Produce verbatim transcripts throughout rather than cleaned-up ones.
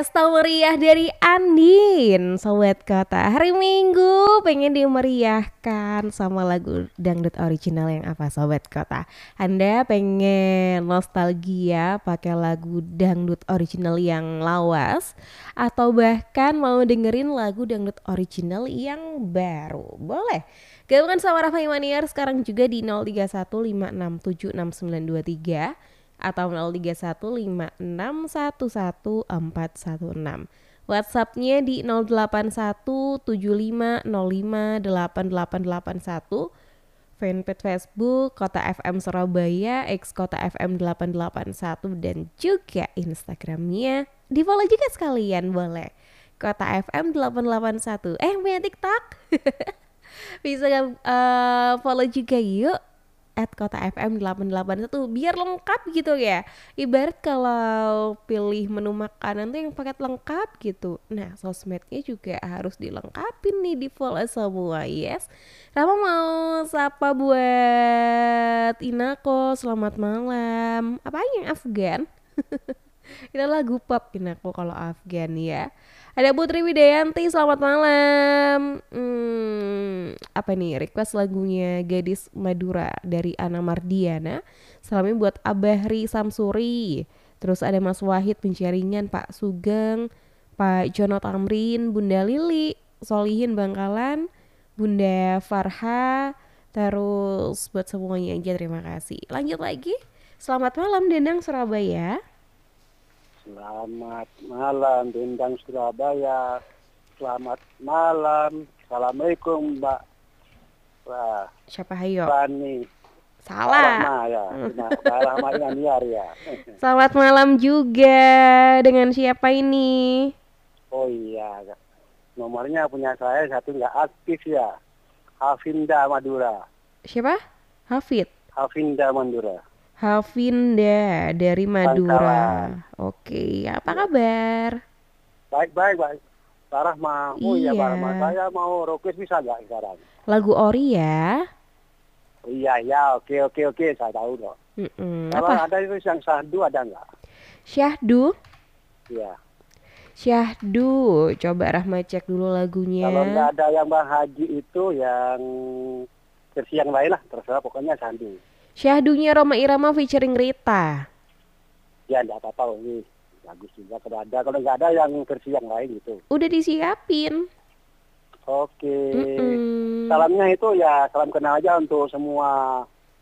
Pesta meriah dari Andin, Sobat Kota. Hari Minggu pengen dimeriahkan sama lagu dangdut original yang apa, Sobat Kota? Anda pengen nostalgia pakai lagu dangdut original yang lawas, atau bahkan mau dengerin lagu dangdut original yang baru? Boleh gabungan sama Rafa Imaniar sekarang juga di nol tiga satu lima enam tujuh enam sembilan dua tiga atau nol tiga satu lima enam satu satu empat satu enam. WhatsAppnya di nol delapan satu tujuh lima nol lima delapan delapan delapan satu. Fanpage Facebook Kota F M Surabaya X Kota F M delapan delapan satu, dan juga Instagramnya di follow juga sekalian boleh, Kota F M delapan delapan satu. Eh punya TikTok? Bisa uh, follow juga yuk, at Kota F M delapan delapan satu, biar lengkap gitu ya. Ibarat kalau pilih menu makanan tuh yang paket lengkap gitu. Nah, sosmednya juga harus dilengkapin nih, di follow semua, yes. Rama mau sapa buat Inako, selamat malam. Apa yang Afgan? Kita lagu pop Inako kalau Afgan ya. Ada Putri Widayanti, selamat malam. Hmm, apa nih request lagunya Gadis Madura dari Ana Mardiana. Salamnya buat Abahri Samsuri. Terus ada Mas Wahid Penjaringan, Pak Sugeng, Pak Jono Tamrin, Bunda Lili, Solihin Bangkalan, Bunda Farha. Terus buat semuanya aja terima kasih. Lanjut lagi. Selamat malam Dendang Surabaya. Selamat malam Dendang Surabaya. Selamat malam. Assalamualaikum Mbak. Wah, siapa hayo? Rani. Salah. Rahma ya. Mbak Rahma Imaniar ya. Selamat malam juga. Dengan siapa ini? Oh iya. Nomornya punya saya satu nggak aktif ya. Hafinda Madura. Siapa? Hafid. Hafinda Madura. Hafinda dari Madura. Bangkalan. Oke, apa kabar? Baik, baik, baik. Pak Rahma, oh iya, Iya. Pak Rahma, saya mau request bisa nggak sekarang? Lagu Ori ya? Iya, ya, oke, oke, oke, saya tahu loh. Mm-mm. Kalau Apa? ada itu yang syahdu ada nggak? Syahdu? Iya. Syahdu, coba Rahma cek dulu lagunya. Kalau nggak ada yang Bang Haji itu yang versi yang lain lah, terserah pokoknya syahdu. Syahdunya Roma Irama featuring Rita. Ya, nggak apa-apa, ini bagus juga kalau ada. Kalau nggak ada yang versi yang lain gitu. Udah disiapin. Oke. Mm-mm. Salamnya itu ya salam kenal aja untuk semua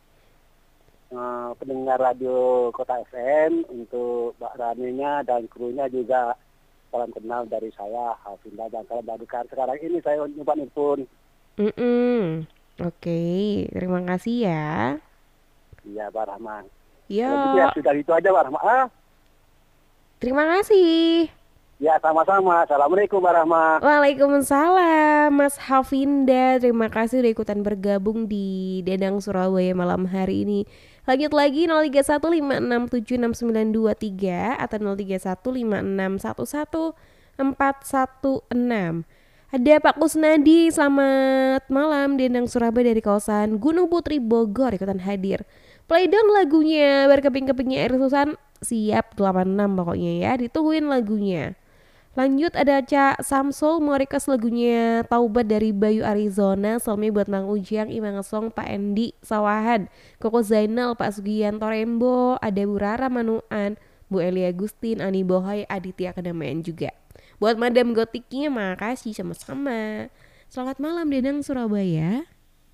uh, pendengar radio Kota F M, untuk Mbak Raninya dan krunya juga salam kenal dari saya, Hafinda. Dan kalau baru sekarang ini saya nyoba nelfon. Mm-mm. Oke, terima kasih ya. Iya, Pak Rahman. Yo. Kalau gitu ya sudah itu aja, Pak Rahman. Ah. Terima kasih. Ya, sama-sama. Assalamualaikum, Pak Rahman. Waalaikumsalam, Mas Hafinda. Terima kasih udah ikutan bergabung di Dendang Surabaya malam hari ini. Lanjut lagi nol tiga satu lima enam tujuh enam sembilan dua tiga atau nol tiga satu lima enam satu satu empat satu enam. Ada Pak Kusnadi, selamat malam. Dendang Surabaya dari kawasan Gunung Putri Bogor ikutan hadir. Play dong lagunya berkeping-kepingnya air susan. Siap delapan enam pokoknya ya, ditungguin lagunya. Lanjut ada Cak Samsul mau request lagunya Taubat dari Bayu Arizona. Salamnya buat Mang Ujang, Imang Song, Pak Endi Sawahan, Koko Zainal, Pak Sugianto Rembo, ada Bu Rara Manuan, Bu Eli Agustin, Ani Bohay, Aditya Kedamaian juga. Buat Madam Gotiknya makasih sama-sama. Selamat malam Dendang Surabaya.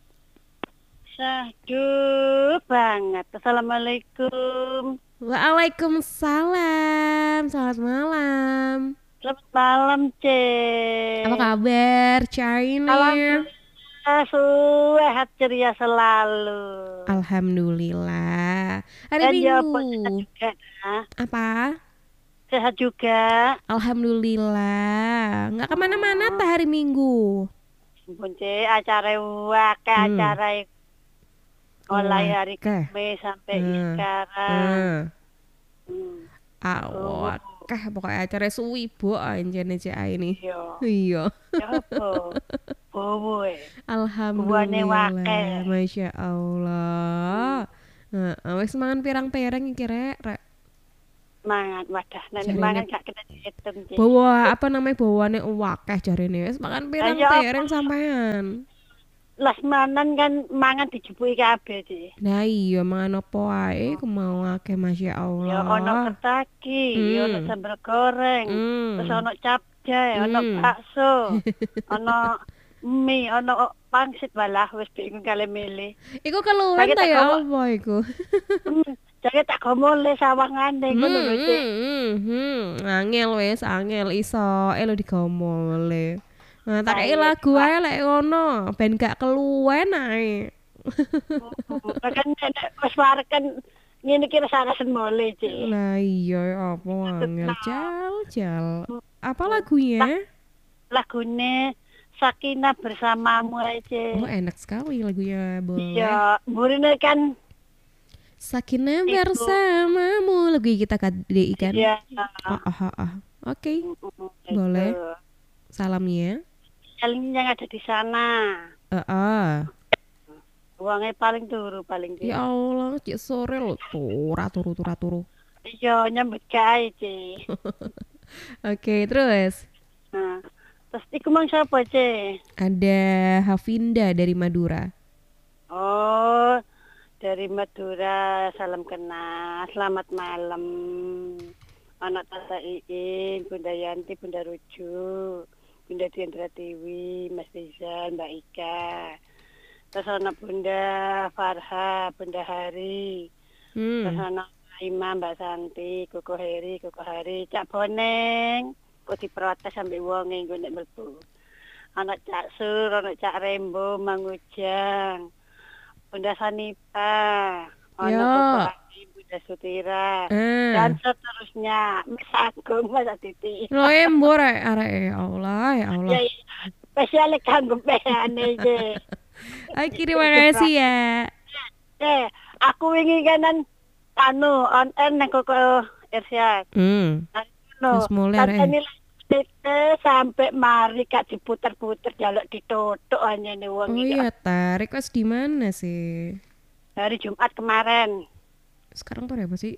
Syahdu banget. Assalamualaikum. Waalaikumsalam. Selamat malam. Selamat malam, Cek. Apa kabar? Cari nih. Alhamdulillah, sehat ceria selalu. Alhamdulillah. Hari Dan Minggu. jawab sehat juga. Nah. Apa? Sehat juga. Alhamdulillah. Nggak kemana-mana tak hari Minggu. Ampun, Cek. Acara wake, hmm. acara mulai hari Kamis sampai hmm. sekarang. Hmm. Awak. Oh. Kah pokoknya acara suwi bo anjane cek ini. Iya. Iya. Ya apa? Bobo. Alhamdulillah. Masya Allah. Heeh, wis mangan pirang-pirang iki rek, rek. mangan wadah nek mangan gak kena dihitung Ci. Bawa apa namanya bawane akeh jarene wis makan pirang piring sampean. Las manan kan mangan dijupuki kabeh Ci. Nah iya mangan apa wae ku mau akeh Masya Allah. Ya ono ketaki, hmm. ya ono sambal goreng, hmm. terus ono capcay, hmm. ono bakso, ono mie, ono pangsit walah wis bingung kali milih. Iku keluwen ta ya apa iku? Jadi tak gomole sawangane ngono lho Cik. Heeh, angel wis, angel iso elo digomole. Nah, tak kei lagu ae lek ngono, ben gak keluwen ae. Kan nek wis wareken ngene iki rasane mole Cik. Lah iya apa angel jal jal. Apa lagunya? Lagune Sakinah Bersamamu aja. Oh enak sekali lagunya boleh. Iya, burine kan Sakinah Bersamamu lagu kita K D I kan? Iya. Oh, oh, oh, oh. Oke, okay. Boleh. Salamnya. Saling yang ada di sana. Uh, uh. Uangnya paling turu paling dia. Ya Allah, cik sore lo turu turu turu turu. Iya nyambut gawe Cik. Oke, terus. Nah. Terus iku mang siapa, Ce? Ada Hafinda dari Madura. Oh, dari Madura. Salam kenal. Selamat malam. Anak Tata Iin, Bunda Yanti, Bunda Ruju, Bunda Diendra Tiwi, Mas Rizal, Mbak Ika. Terus anak Bunda Farha, Bunda Hari. Hmm. Terus anak Imam, Mbak Santi, Koko Heri, Koko Hari, Cak Boneng. Kok diprotes sampai wong nek mlebu. Anak Cak Sur, anak Cak Rembo, Mangujang. Bunda Sanipa, anak Bunda Sutira. Eh. Dan seterusnya, Mas Agung, Mas Titi. Lo embor arek ya Allah, ya Allah. Ya, spesial kanggo pehane iki. Oke, terima kasih ya. Eh, aku wingi kanan anu on air nang Koko Irsyad. Hmm. No, katanya sampai mari kak diputer-puter jaluk ditutuk hanya nih wong. Oh iya, ta, request di mana sih? Hari Jumat kemarin. Sekarang tuh apa sih?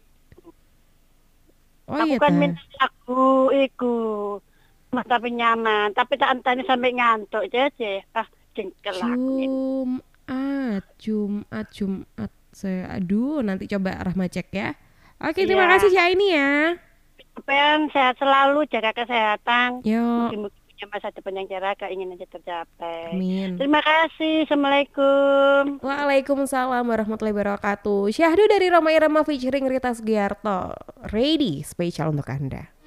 Oh aku iya, kan ta. Minta lagu iku. Mas tapi nyaman, tapi tak antani sampai ngantuk aja. Ah, jengkel aku. Jumat, Jumat, Jumat. Saya aduh, nanti coba Rahma cek ya. Oke, terima ya. kasih Syah ini ya. Pen sehat selalu, jaga kesehatan. Yo. Mungkin punya masa depan yang cerah, keinginan tercapai. Amin. Terima kasih. Assalamualaikum. Waalaikumsalam warahmatullahi wabarakatuh. Syahdu dari Roma Irama featuring Rita Sugiarto. Ready spesial untuk Anda.